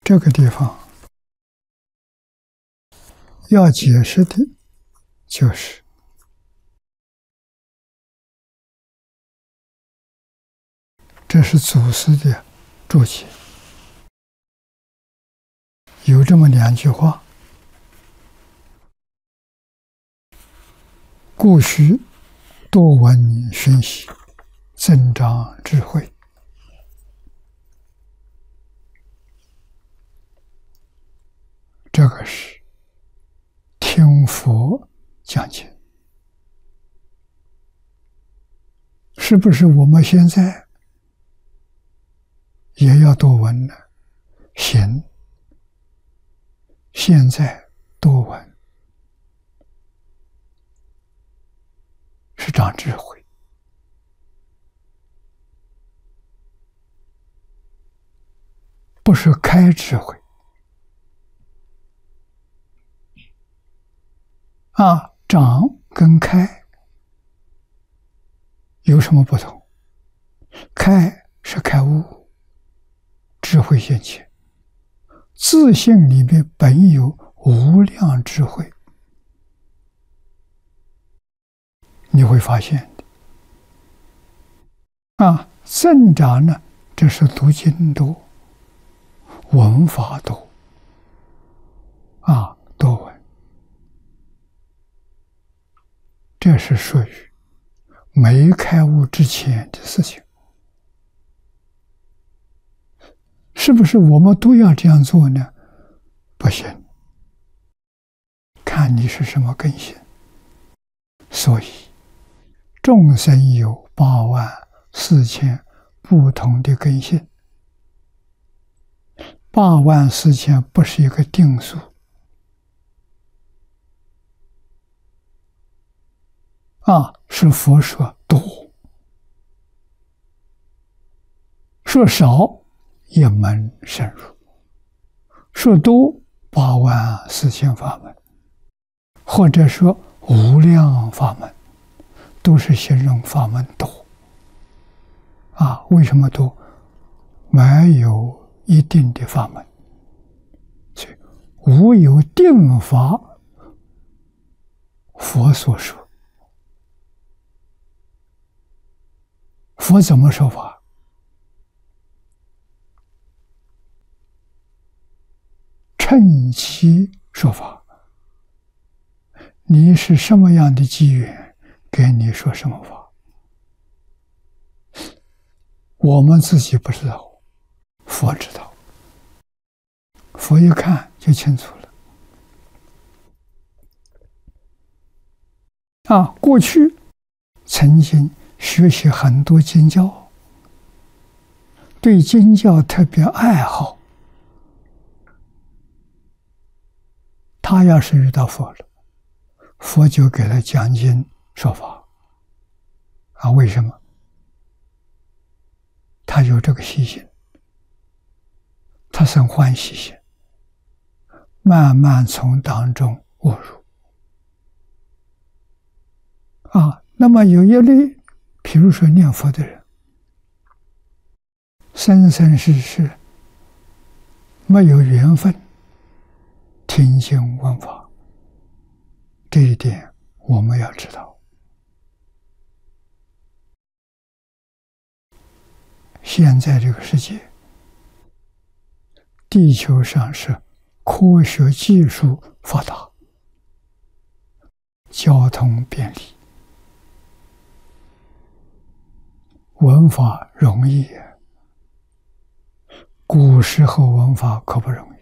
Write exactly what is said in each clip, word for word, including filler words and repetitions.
这个地方要解释的就是这是祖师的注解，有这么两句话：故须多闻熏习，增长智慧。这个是听佛讲经，是不是我们现在也要多闻呢？行，现在多闻是长智慧，不是开智慧。啊，长跟开有什么不同？开是开悟，智慧现前，自性里面本有无量智慧，你会发现的。啊，增长呢，这是读经多，闻法多，啊，多闻。这是属于没开悟之前的事情，是不是我们都要这样做呢？不行，看你是什么根性。所以众生有八万四千不同的根性，八万四千不是一个定数。啊，是佛说多，说少一门深入，说多八万四千法门，或者说无量法门，都是形容法门多。啊，为什么多？没有一定的法门，所以无有定法，佛所说。佛怎么说法？趁机说法。你是什么样的机缘，给你说什么法？我们自己不知道，佛知道。佛一看就清楚了。啊，过去曾经学习很多经教，对经教特别爱好。他要是遇到佛了，佛就给他讲经说法。啊，为什么？他有这个习性，他生欢喜心，慢慢从当中悟入。啊，那么有一类，比如说念佛的人，生生世世没有缘分听经闻法，这一点我们要知道。现在这个世界，地球上是科学技术发达，交通便利，闻法容易，古时候闻法可不容易。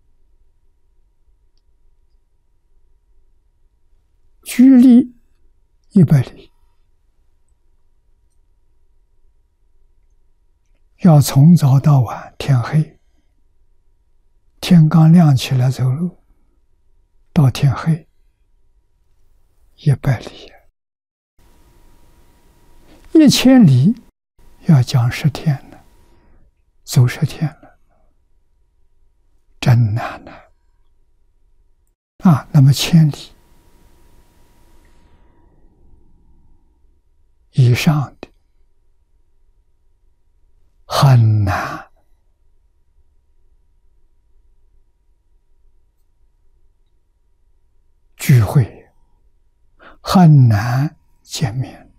距离一百里，要从早到晚，天黑，天刚亮起来走路，到天黑，一百里，一千里要讲十天了，走十天了，真难呐！啊，那么千里以上的很难。 聚会，很难见面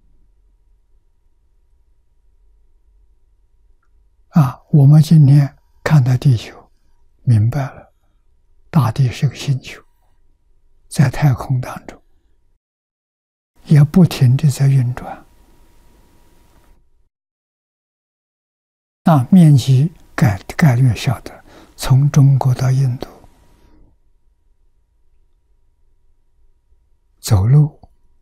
啊！我们今天看到地球，明白了，大地是个星球，在太空当中，也不停地在运转。啊，面积概概略晓得，从中国到印度，走路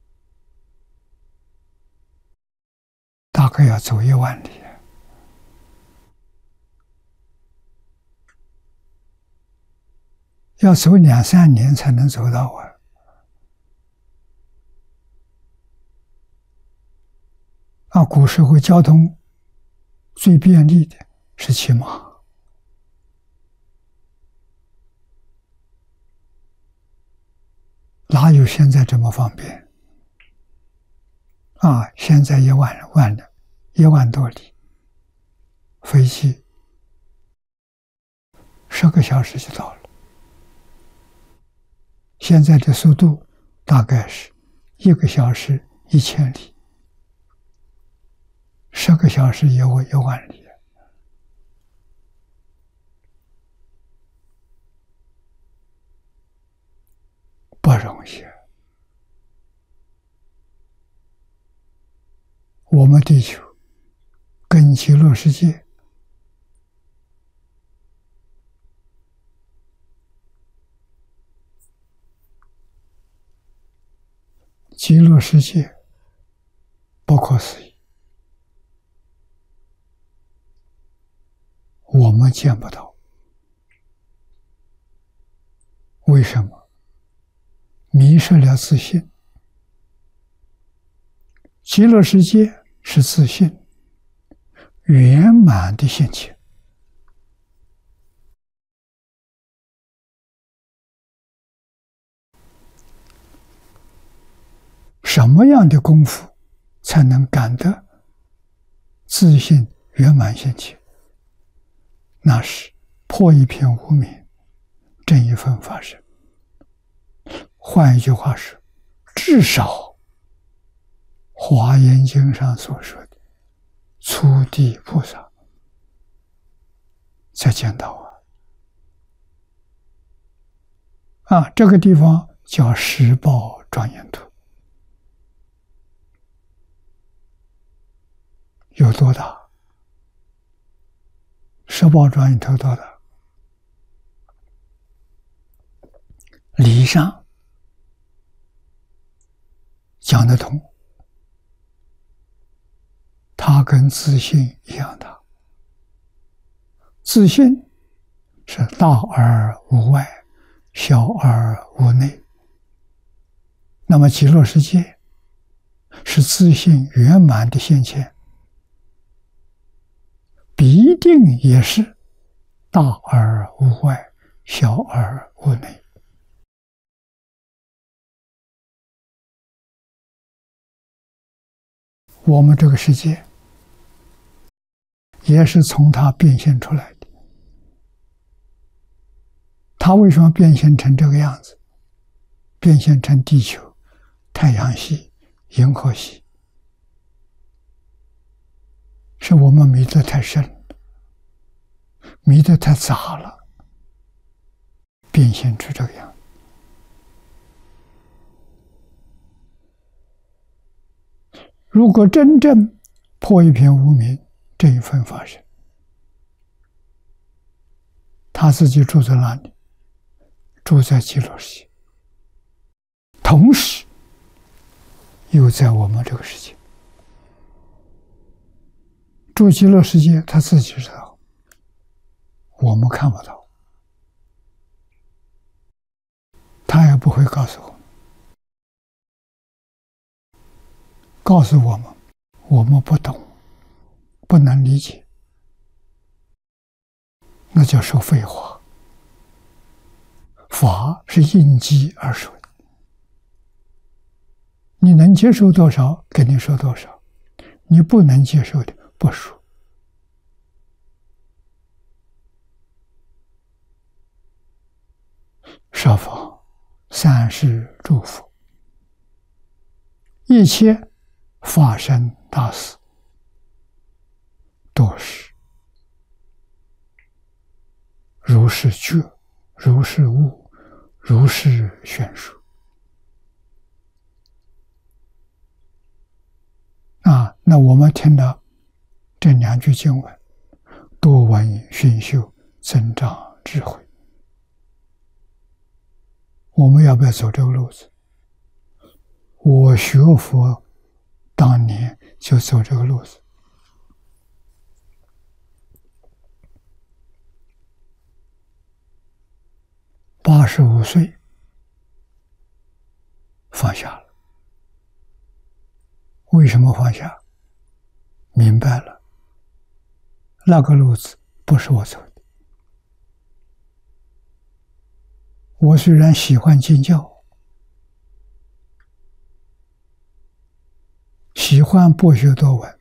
大概要走一万里，要走两三年才能走到啊。啊，古时候交通最便利的是骑马，哪有现在这么方便？啊，现在一万万了，一万多里，飞机十个小时就到了。现在的速度大概是一个小时一千里，十个小时也有一万里。不容易。我们地球跟极乐世界极乐世界不可思议，我们见不到。为什么？迷失了自信。极乐世界是自信圆满的心情。什么样的功夫才能感得自信圆满心情？那是破一片无明，正一分法身。换一句话说，至少华严经上所说的初地菩萨才见到啊！啊，这个地方叫十报庄严土，有多大？十报庄严土多大？理上讲得通，它跟自信一样大。自信是大而无外，小而无内。那么极乐世界是自信圆满的现前，必定也是大而无外，小而无内。我们这个世界也是从它变现出来的。它为什么变现成这个样子？变现成地球、太阳系、银河系，是我们迷得太深，迷得太杂了，变现出这个样子。如果真正破一片无明，这一份法身，他自己住在哪里？住在极乐世界，同时又在我们这个世界。住极乐世界，他自己知道，我们看不到，他也不会告诉我们。告诉我们，我们不懂，不能理解，那叫说废话。法是应机而说的，你能接受多少，跟你说多少；你不能接受的，不说。设法三世诸佛，一切法身大事，都是如是觉，如是悟，如是宣说。啊，那我们听到这两句经文，多闻熏修，增长智慧。我们要不要走这个路子？我学佛当年就走这个路子。八十五岁放下了。为什么放下？明白了，那个路子不是我走的。我虽然喜欢经教，喜欢博学多闻，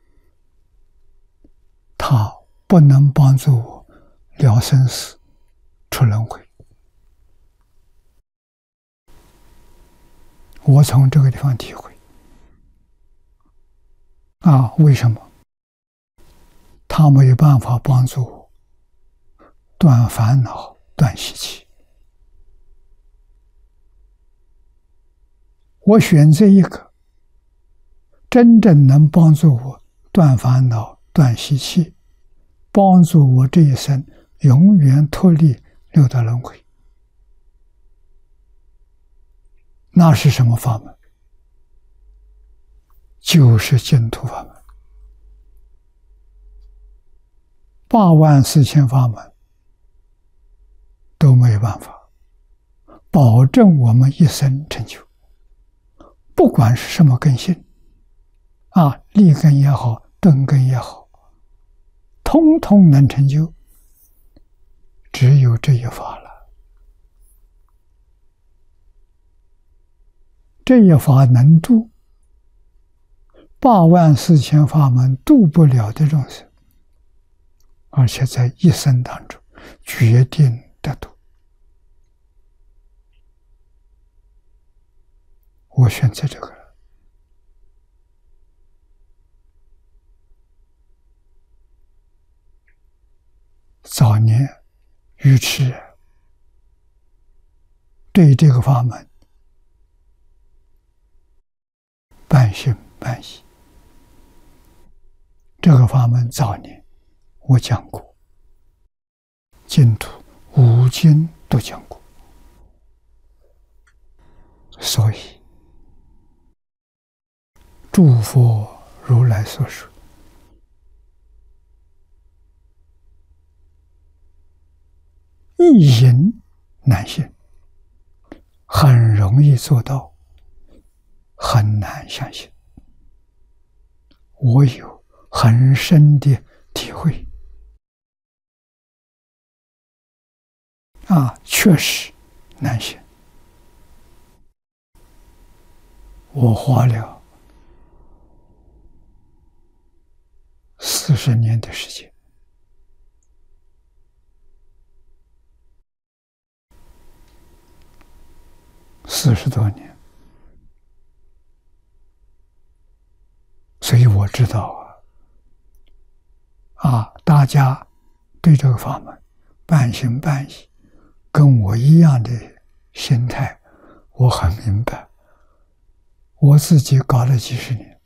它不能帮助我了生死、出轮回。我从这个地方体会。啊，为什么？他没有办法帮助我断烦恼、断习气。我选择一个真正能帮助我断烦恼、断习气，帮助我这一生永远脱离六道轮回。那是什么法门？就是净土法门。八万四千法门都没有办法保证我们一生成就。不管是什么根性啊，立根也好，顿根也好，通通能成就，只有这一法了。这一法能度八万四千法门度不了的众生，而且在一生当中决定得度。我选择这个了。早年愚痴人对这个法门半信半疑。这个法门早年我讲过，净土五经都讲过，所以诸佛如来所说，一因难信，很容易做到，很难相信。我有很深的体会啊，确实难信。我花了四十年的时间，四十多年，所以我知道啊，啊，大家对这个法门半信半疑，跟我一样的心态，我很明白。我自己搞了几十年，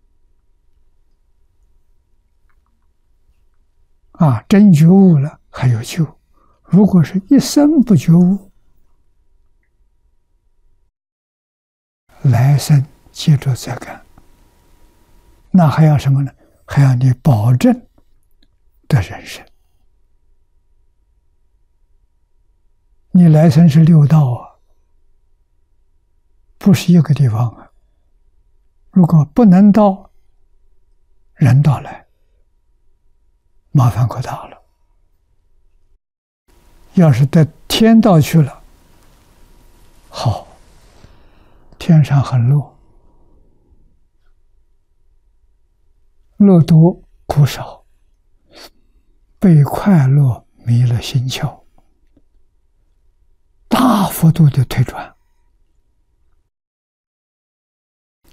啊，真觉悟了还有救。如果是一生不觉悟，来生接着再干，那还要什么呢？还要你保证的人生。你来生是六道啊，不是一个地方啊。如果不能到人道来，麻烦可大了。要是到天道去了，好，天上很乐，乐多苦少，被快乐迷了心窍，大幅度的退转。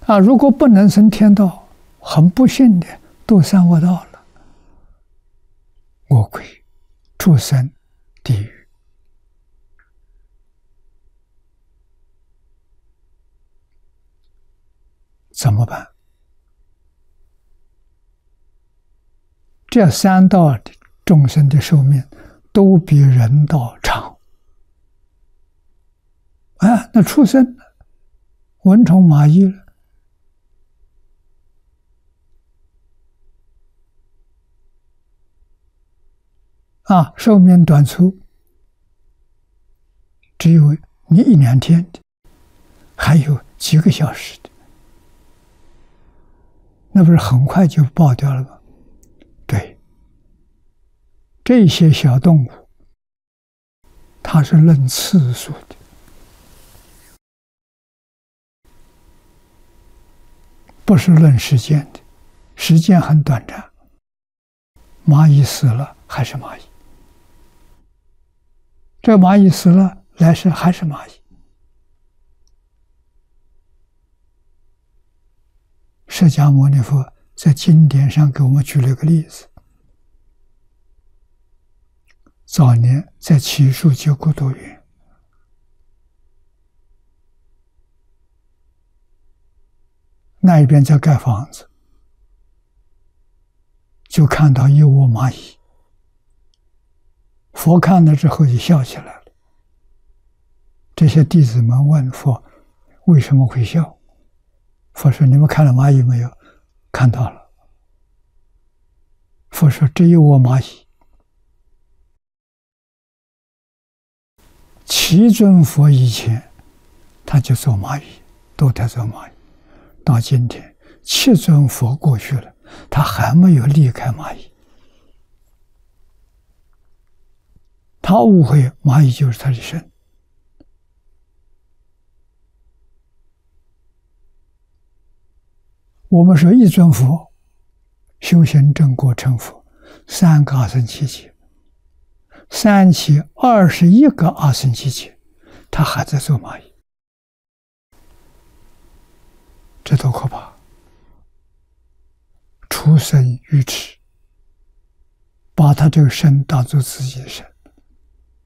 啊，如果不能生天道，很不幸的堕三恶道了，恶鬼、畜生、地狱。怎么办？这三道的众生的寿命都比人道长。啊，那畜生呢？蚊虫蚂蚁了。啊，寿命短促，只有你一两天的，还有几个小时的，那不是很快就爆掉了吗？对，这些小动物，它是论次数的，不是论时间的，时间很短暂。蚂蚁死了还是蚂蚁。这蚂蚁死了，来世还是蚂蚁。释迦牟尼佛在经典上给我们举了一个例子：早年在祇树结孤独园，那一边在盖房子，就看到一窝蚂蚁。佛看了之后就笑起来了。这些弟子们问佛为什么会笑？佛说：你们看了蚂蚁没有？看到了。佛说：这一窝蚂蚁，七尊佛以前他就做蚂蚁，都在做蚂蚁。到今天七尊佛过去了，他还没有离开蚂蚁。他误会蚂蚁就是他的身。我们说一尊佛修行正果成佛，三个阿僧祇劫，三期二十一个阿僧祇劫，他还在做蚂蚁，这多可怕！畜生愚痴，把他这个身当作自己的身。